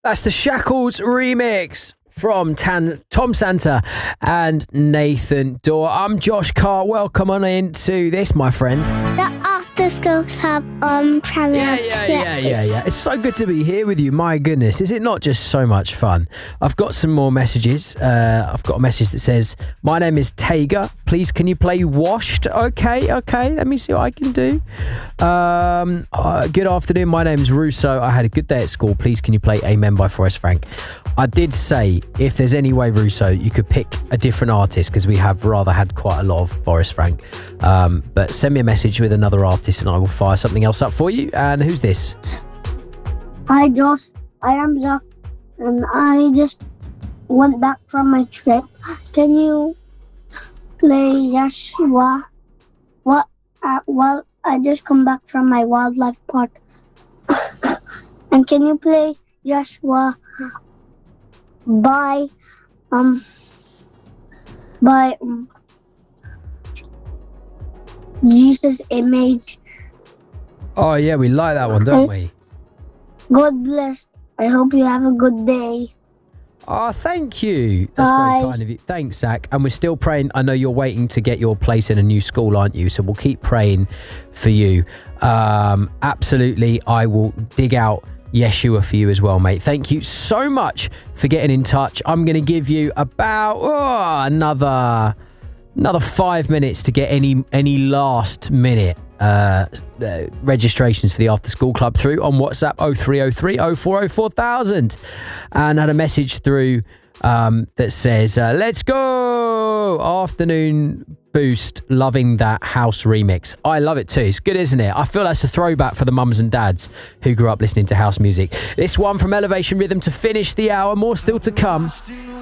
That's the Shackles remix from Tom Santa and Nathan Dorr. I'm Josh Carr. Welcome on into this, my friend. The After School Club on Premier Yeah. It's so good to be here with you. My goodness, is it not just so much fun? I've got some more messages. I've got a message that says, my name is Tager. Please, can you play Washed? Okay. Let me see what I can do. Good afternoon. My name is Russo. I had a good day at school. Please, can you play Amen by Forrest Frank? I did say, if there's any way, Russo, you could pick a different artist, because we have rather had quite a lot of Forrest Frank. But send me a message with another artist and I will fire something else up for you. And who's this? Hi, Josh. I am Zach, and I just went back from my trip. Can you play Yashua? Well, I just come back from my wildlife park. And can you play Yashua by Jesus Image? Oh, yeah, we like that one, don't we? God bless. I hope you have a good day. Oh, thank you. That's Bye. very kind of you. Thanks, Zach. And we're still praying. I know you're waiting to get your place in a new school, aren't you? So we'll keep praying for you. Absolutely. I will dig out Yeshua for you as well, mate. Thank you so much for getting in touch. I'm going to give you about another 5 minutes to get any last minute registrations for the After School Club through on WhatsApp 0303 040 4000, and had a message through that says, let's go afternoon boost, loving that house remix. I love it too. It's good, isn't it? I feel that's a throwback for the mums and dads who grew up listening to house music. This one from Elevation Rhythm to finish the hour. More still to come.